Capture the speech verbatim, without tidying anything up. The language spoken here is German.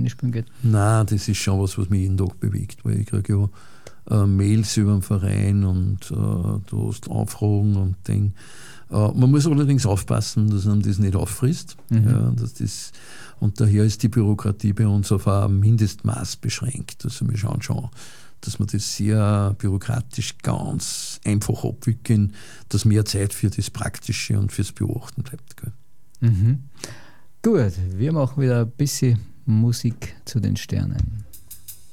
Tennis spielen geht? Nein, das ist schon was, was mich jeden Tag bewegt, weil ich kriege ja äh, Mails über den Verein und äh, du hast Anfragen und Ding. Äh, man muss allerdings aufpassen, dass man das nicht auffrisst. Mhm. Ja, dass das, und daher ist die Bürokratie bei uns auf ein Mindestmaß beschränkt. Also wir schauen schon, dass wir das sehr bürokratisch ganz einfach abwickeln, dass mehr Zeit für das Praktische und fürs Beobachten bleibt. Gell? Mhm. Gut, wir machen wieder ein bisschen Musik zu den Sternen.